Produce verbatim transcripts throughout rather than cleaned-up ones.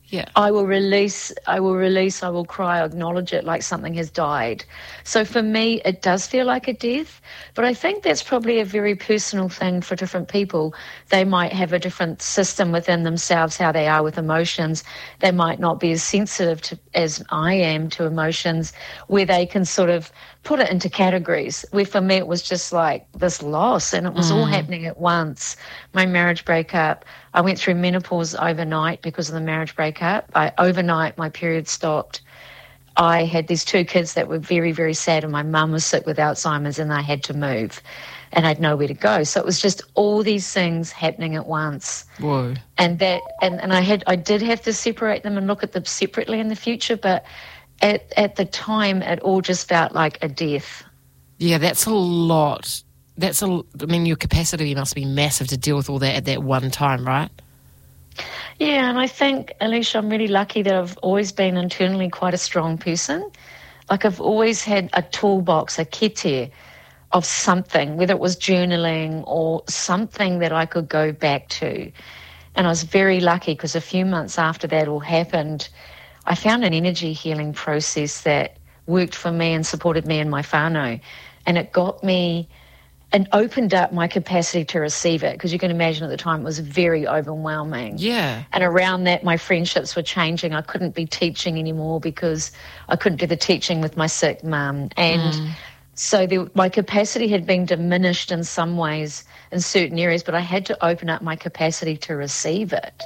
Yeah. I will release, I will release, I will cry, I acknowledge it like something has died. So for me, it does feel like a death, but I think that's probably a very personal thing for different people. They might have a different system within themselves, how they are with emotions. They might not be as sensitive to, as I am to emotions, where they can sort of put it into categories, where for me it was just like this loss, and it was mm. all happening at once. My marriage breakup, I went through menopause overnight because of the marriage breakup. I, overnight, my period stopped. I had these two kids that were very, very sad, and my mum was sick with Alzheimer's, and I had to move, and I had nowhere to go. So it was just all these things happening at once. Whoa. And that, and, and I had, I did have to separate them and look at them separately in the future, but at at the time, it all just felt like a death. Yeah, that's a lot. That's a, I mean, your capacity must be massive to deal with all that at that one time, right? Yeah, and I think, Alicia, I'm really lucky that I've always been internally quite a strong person. Like I've always had a toolbox, a kete of something, whether it was journaling or something that I could go back to. And I was very lucky because a few months after that all happened, I found an energy healing process that worked for me and supported me and my whānau. And it got me and opened up my capacity to receive it, because you can imagine at the time it was very overwhelming. Yeah. And around that, my friendships were changing. I couldn't be teaching anymore because I couldn't do the teaching with my sick mum. And mm. so the, my capacity had been diminished in some ways in certain areas, but I had to open up my capacity to receive it.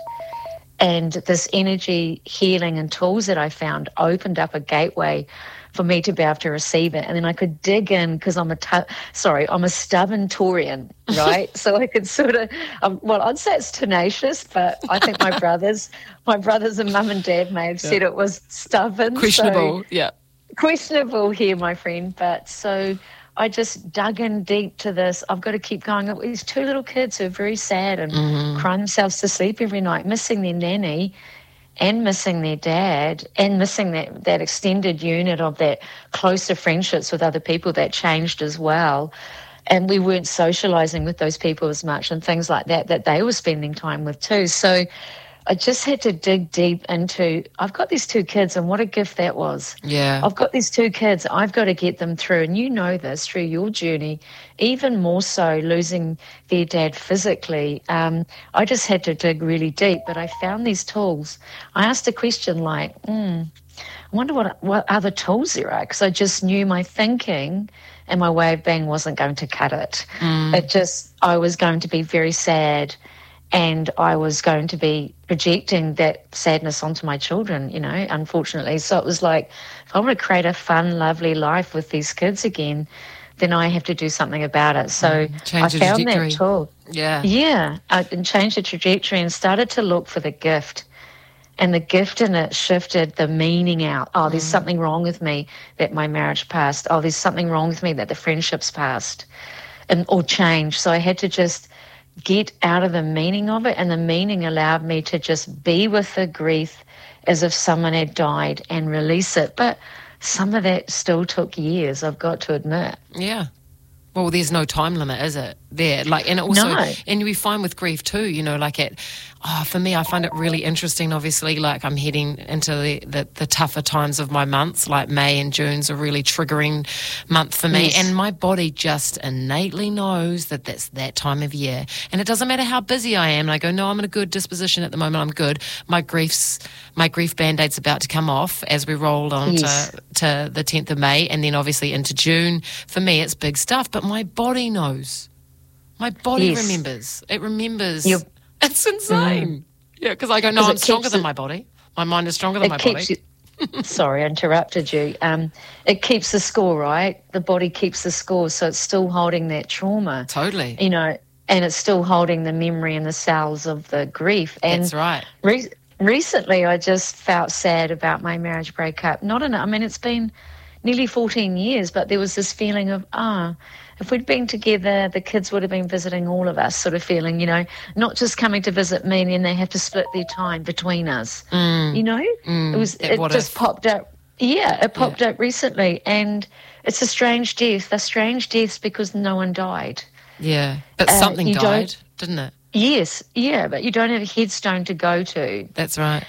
And this energy healing and tools that I found opened up a gateway for me to be able to receive it. And then I could dig in, because I'm a, t- sorry, I'm a stubborn Taurian, right? So I could sort of, um, well, I'd say it's tenacious, but I think my brothers, my brothers and mum and dad may have yeah. said it was stubborn. Questionable, so, yeah. Questionable here, my friend. But so I just dug in deep to this. I've got to keep going. These two little kids who are very sad and mm-hmm. crying themselves to sleep every night, missing their nanny and missing their dad and missing that, that extended unit of that closer friendships with other people that changed as well. And we weren't socialising with those people as much and things like that that they were spending time with too. So I just had to dig deep into, I've got these two kids and what a gift that was. Yeah. I've got these two kids. I've got to get them through. And you know this through your journey, even more so losing their dad physically. Um, I just had to dig really deep, but I found these tools. I asked a question like, hmm, I wonder what, what other tools there are, because I just knew my thinking and my way of being wasn't going to cut it. Mm. It just, I was going to be very sad. And I was going to be projecting that sadness onto my children, you know, unfortunately. So it was like, if I want to create a fun, lovely life with these kids again, then I have to do something about it. So mm, I found that tool. Yeah. Yeah. I changed the trajectory and started to look for the gift. And the gift in it shifted the meaning out. Oh, there's mm. something wrong with me that my marriage passed. Oh, there's something wrong with me that the friendships passed and or changed. So I had to just get out of the meaning of it, and the meaning allowed me to just be with the grief as if someone had died and release it. But some of that still took years, I've got to admit. Yeah. Well, there's no time limit, is it? There, like, and also, no. and we find with grief too, you know, like it. Oh, for me, I find it really interesting. Obviously, like I'm heading into the, the, the tougher times of my months. Like May and June's a really triggering month for me, yes. and my body just innately knows that that's that time of year. And it doesn't matter how busy I am. And I go, no, I'm in a good disposition at the moment. I'm good. My grief's my grief band-aid's about to come off as we roll on yes. to to the tenth of May, and then obviously into June. For me, it's big stuff. But my body knows. My body yes. remembers. It remembers. You're, it's insane. Mm. Yeah, because I go, no, I'm stronger than it, my body. My mind is stronger than my body. You, sorry, I interrupted you. Um, it keeps the score, right? The body keeps the score, so it's still holding that trauma. Totally. You know, and it's still holding the memory and the cells of the grief. And that's right. Re- recently, I just felt sad about my marriage breakup. Not in, I mean, it's been nearly fourteen years, but there was this feeling of, ah, if we'd been together, the kids would have been visiting all of us, sort of feeling, you know, not just coming to visit me and then they have to split their time between us, mm. you know? Mm. It was, it just if. popped up. Yeah, it popped yeah. up recently, and it's a strange death. They're strange deaths because no one died. Yeah, but uh, something died, didn't it? Yes, yeah, but you don't have a headstone to go to. That's right.